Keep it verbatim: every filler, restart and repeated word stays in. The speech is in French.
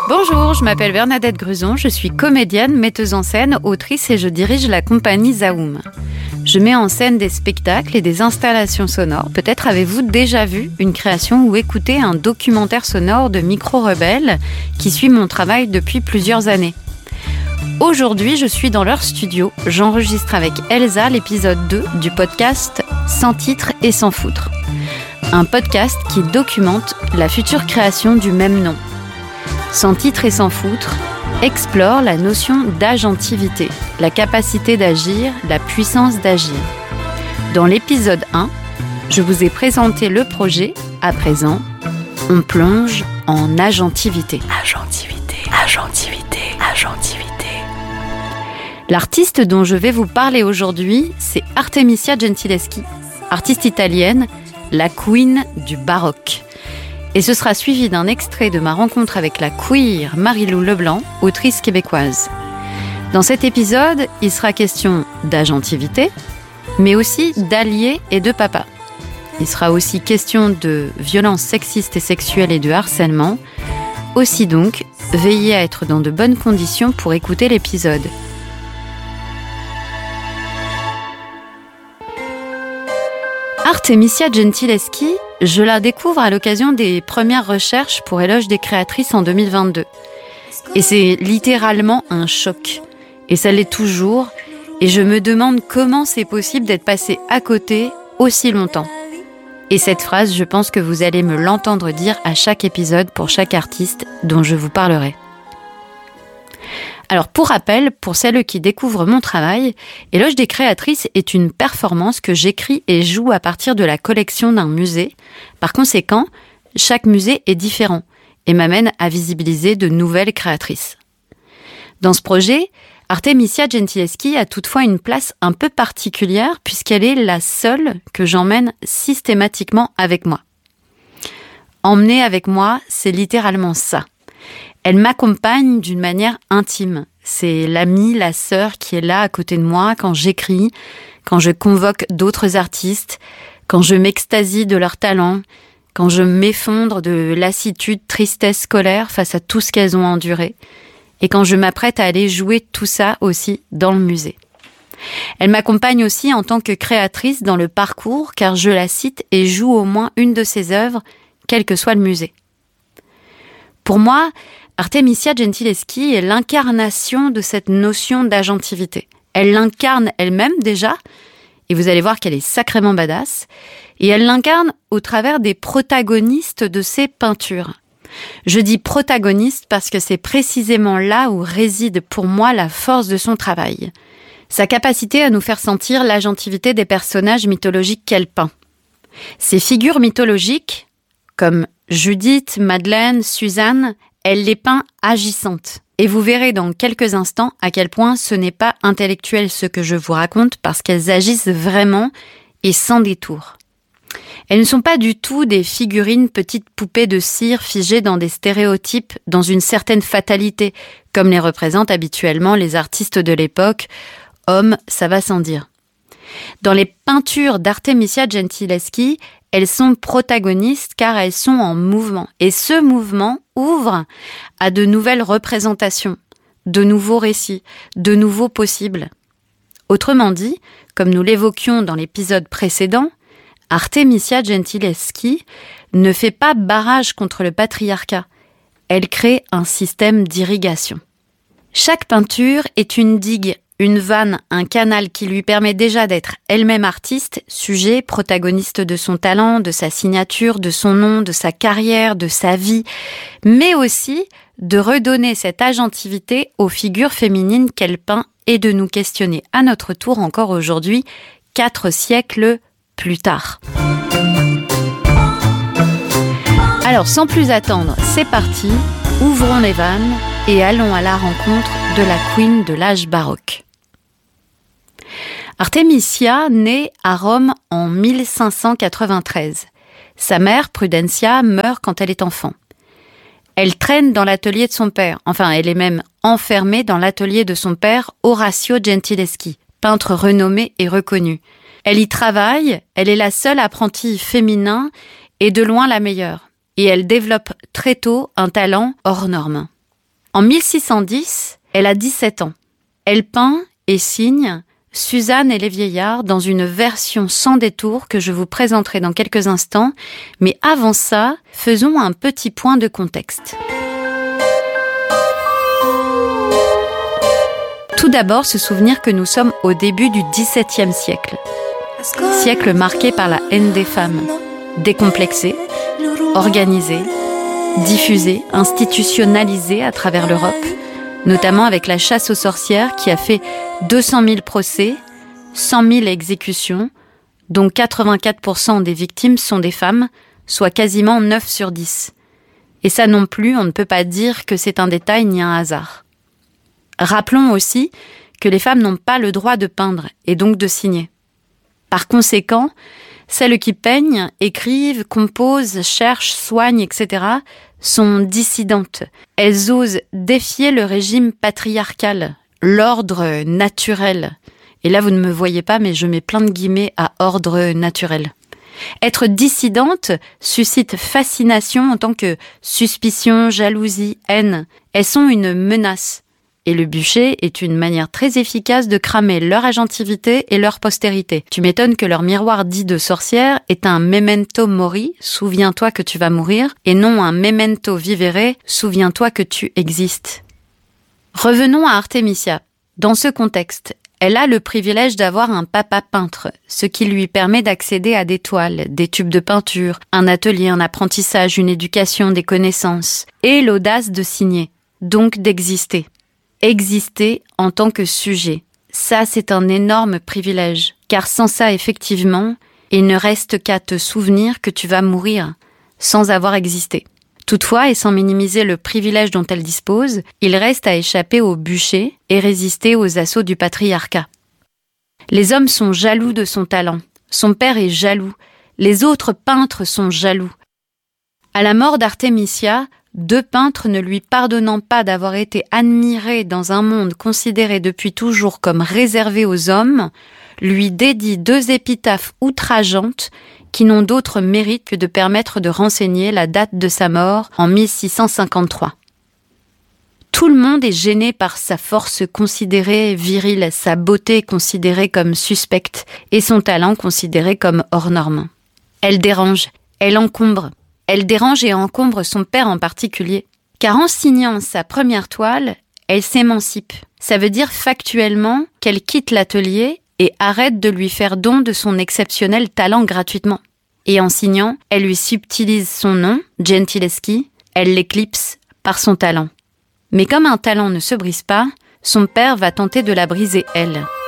Bonjour, je m'appelle Bernadette Gruson, je suis comédienne, metteuse en scène, autrice et je dirige la compagnie Zaoum. Je mets en scène des spectacles et des installations sonores. Peut-être avez-vous déjà vu une création ou écouté un documentaire sonore de Micro Rebelle qui suit mon travail depuis plusieurs années. Aujourd'hui, je suis dans leur studio. J'enregistre avec Elsa l'épisode deux du podcast Sans titre et sans foutre. Un podcast qui documente la future création du même nom. Sans titre et sans foutre explore la notion d'agentivité, la capacité d'agir, la puissance d'agir. Dans l'épisode un, je vous ai présenté le projet. À présent, on plonge en agentivité. Agentivité, agentivité, agentivité. L'artiste dont je vais vous parler aujourd'hui, c'est Artemisia Gentileschi, artiste italienne, la queen du baroque. Et ce sera suivi d'un extrait de ma rencontre avec la queer Marie-Lou Leblanc, autrice québécoise. Dans cet épisode, il sera question d'agentivité, mais aussi d'alliés et de papa. Il sera aussi question de violences sexistes et sexuelles et de harcèlement. Aussi donc, veillez à être dans de bonnes conditions pour écouter l'épisode. Artemisia Gentileschi, je la découvre à l'occasion des premières recherches pour Éloge des créatrices en deux mille vingt-deux. Et c'est littéralement un choc. Et ça l'est toujours. Et je me demande comment c'est possible d'être passé à côté aussi longtemps. Et cette phrase, je pense que vous allez me l'entendre dire à chaque épisode pour chaque artiste dont je vous parlerai. Alors pour rappel, pour celles qui découvrent mon travail, Éloge des créatrices est une performance que j'écris et joue à partir de la collection d'un musée. Par conséquent, chaque musée est différent et m'amène à visibiliser de nouvelles créatrices. Dans ce projet, Artemisia Gentileschi a toutefois une place un peu particulière puisqu'elle est la seule que j'emmène systématiquement avec moi. Emmener avec moi, c'est littéralement ça. Elle m'accompagne d'une manière intime. C'est l'amie, la sœur qui est là à côté de moi quand j'écris, quand je convoque d'autres artistes, quand je m'extasie de leur talent, quand je m'effondre de lassitude, tristesse, colère face à tout ce qu'elles ont enduré, et quand je m'apprête à aller jouer tout ça aussi dans le musée. Elle m'accompagne aussi en tant que créatrice dans le parcours, car je la cite et joue au moins une de ses œuvres, quel que soit le musée. Pour moi, Artemisia Gentileschi est l'incarnation de cette notion d'agentivité. Elle l'incarne elle-même déjà, et vous allez voir qu'elle est sacrément badass, et elle l'incarne au travers des protagonistes de ses peintures. Je dis protagonistes parce que c'est précisément là où réside pour moi la force de son travail. Sa capacité à nous faire sentir l'agentivité des personnages mythologiques qu'elle peint. Ces figures mythologiques, comme Judith, Madeleine, Suzanne, elle les peint agissantes. Et vous verrez dans quelques instants à quel point ce n'est pas intellectuel ce que je vous raconte parce qu'elles agissent vraiment et sans détour. Elles ne sont pas du tout des figurines petites poupées de cire figées dans des stéréotypes, dans une certaine fatalité, comme les représentent habituellement les artistes de l'époque. Hommes, ça va sans dire. Dans les peintures d'Artemisia Gentileschi, elles sont protagonistes car elles sont en mouvement. Et ce mouvement ouvre à de nouvelles représentations, de nouveaux récits, de nouveaux possibles. Autrement dit, comme nous l'évoquions dans l'épisode précédent, Artemisia Gentileschi ne fait pas barrage contre le patriarcat. Elle crée un système d'irrigation. Chaque peinture est une digue, une vanne, un canal qui lui permet déjà d'être elle-même artiste, sujet, protagoniste de son talent, de sa signature, de son nom, de sa carrière, de sa vie, mais aussi de redonner cette agentivité aux figures féminines qu'elle peint et de nous questionner à notre tour encore aujourd'hui, quatre siècles plus tard. Alors sans plus attendre, c'est parti, ouvrons les vannes et allons à la rencontre de la queen de l'âge baroque. Artemisia naît à Rome en mille cinq cent quatre-vingt-treize. Sa mère, Prudencia, meurt quand elle est enfant. Elle traîne dans l'atelier de son père, enfin elle est même enfermée dans l'atelier de son père, Orazio Gentileschi, peintre renommé et reconnu. Elle y travaille, elle est la seule apprentie féminin et de loin la meilleure. Et elle développe très tôt un talent hors norme. En mille six cent dix, elle a dix-sept ans. Elle peint et signe Suzanne et les vieillards dans une version sans détour que je vous présenterai dans quelques instants. Mais avant ça, faisons un petit point de contexte. Tout d'abord, se souvenir que nous sommes au début du dix-septième siècle. Siècle marqué par la haine des femmes, décomplexée, organisée, diffusée, institutionnalisée à travers l'Europe, notamment avec la chasse aux sorcières qui a fait deux cent mille procès, cent mille exécutions, dont quatre-vingt-quatre pour cent des victimes sont des femmes, soit quasiment neuf sur dix. Et ça non plus, on ne peut pas dire que c'est un détail ni un hasard. Rappelons aussi que les femmes n'ont pas le droit de peindre et donc de signer. Par conséquent, celles qui peignent, écrivent, composent, cherchent, soignent, et cetera sont dissidentes. Elles osent défier le régime patriarcal, l'ordre naturel. Et là, vous ne me voyez pas, mais je mets plein de guillemets à ordre naturel. Être dissidente suscite fascination en tant que suspicion, jalousie, haine. Elles sont une menace. Et le bûcher est une manière très efficace de cramer leur agentivité et leur postérité. Tu m'étonnes que leur miroir dit de sorcière est un memento mori, souviens-toi que tu vas mourir, et non un memento vivere, souviens-toi que tu existes. Revenons à Artemisia. Dans ce contexte, elle a le privilège d'avoir un papa peintre, ce qui lui permet d'accéder à des toiles, des tubes de peinture, un atelier, un apprentissage, une éducation, des connaissances, et l'audace de signer, donc d'exister. Exister en tant que sujet. Ça, c'est un énorme privilège, car sans ça, effectivement, il ne reste qu'à te souvenir que tu vas mourir sans avoir existé. Toutefois, et sans minimiser le privilège dont elle dispose, il reste à échapper au bûcher et résister aux assauts du patriarcat. Les hommes sont jaloux de son talent. Son père est jaloux. Les autres peintres sont jaloux. À la mort d'Artemisia, deux peintres ne lui pardonnant pas d'avoir été admirés dans un monde considéré depuis toujours comme réservé aux hommes, lui dédient deux épitaphes outrageantes qui n'ont d'autre mérite que de permettre de renseigner la date de sa mort en mille six cent cinquante-trois. Tout le monde est gêné par sa force considérée virile, sa beauté considérée comme suspecte et son talent considéré comme hors norme. Elle dérange, elle encombre. Elle dérange et encombre son père en particulier. Car en signant sa première toile, elle s'émancipe. Ça veut dire factuellement qu'elle quitte l'atelier et arrête de lui faire don de son exceptionnel talent gratuitement. Et en signant, elle lui subtilise son nom, Gentileschi, elle l'éclipse par son talent. Mais comme un talent ne se brise pas, son père va tenter de la briser elle.